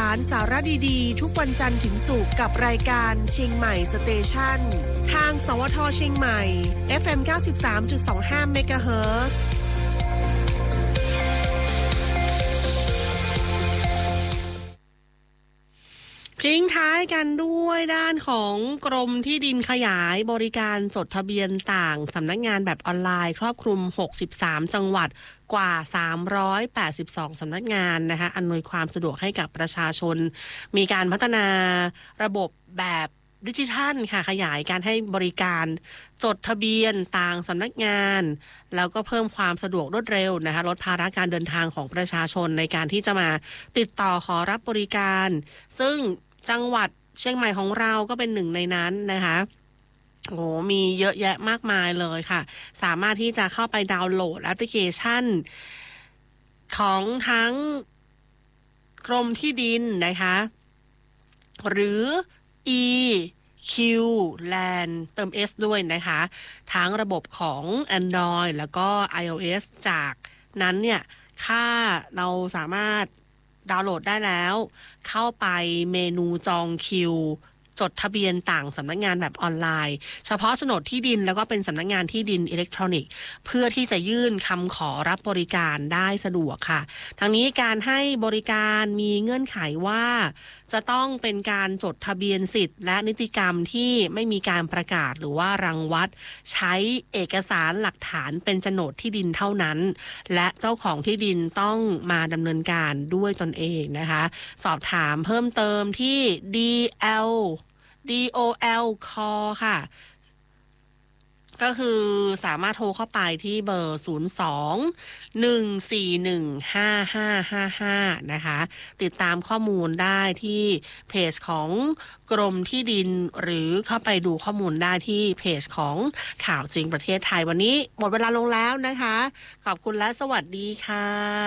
ารสาระดีๆทุกวันจันทร์ถึงศุกร์กับรายการเชียงใหม่สเตชันทางสวทเชียงใหม่ FM 93.25 เมกะเฮิรตซ์ ทิ้งท้ายกันด้วยด้านของกรมที่ดินขยายบริการจดทะเบียนต่างสำนักงานแบบออนไลน์ครอบคลุม63จังหวัดกว่า382สำนักงานนะคะอำนวยความสะดวกให้กับประชาชนมีการพัฒนาระบบแบบดิจิทัลค่ะขยายการให้บริการจดทะเบียนต่างสำนักงานแล้วก็เพิ่มความสะดวกรวดเร็วนะคะลดภาระการเดินทางของประชาชนในการที่จะมาติดต่อขอรับบริการซึ่งจังหวัดเชียงใหม่ของเราก็เป็นหนึ่งในนั้นนะคะโอ้มีเยอะแยะมากมายเลยค่ะสามารถที่จะเข้าไปดาวน์โหลดแอปพลิเคชันของทั้งกรมที่ดินนะคะหรือ EQ Land เติม S ด้วยนะคะทั้งระบบของ Android แล้วก็ iOS จากนั้นเนี่ยถ้าเราสามารถดาวน์โหลดได้แล้วเข้าไปเมนูจองคิวจดทะเบียนต่างสำนักงานแบบออนไลน์เฉพาะโฉนดที่ดินแล้วก็เป็นสำนักงานที่ดินอิเล็กทรอนิกส์เพื่อที่จะยื่นคำขอรับบริการได้สะดวกค่ะทั้งนี้การให้บริการมีเงื่อนไขว่าจะต้องเป็นการจดทะเบียนสิทธิ์และนิติกรรมที่ไม่มีการประกาศหรือว่ารังวัดใช้เอกสารหลักฐานเป็นโฉนดที่ดินเท่านั้นและเจ้าของที่ดินต้องมาดำเนินการด้วยตนเองนะคะสอบถามเพิ่มเติมที่ DOL Call ค่ะก็คือสามารถโทรเข้าไปที่เบอร์02-141-5555นะคะติดตามข้อมูลได้ที่เพจของกรมที่ดินหรือเข้าไปดูข้อมูลได้ที่เพจของข่าวจริงประเทศไทยวันนี้หมดเวลาลงแล้วนะคะขอบคุณและสวัสดีค่ะ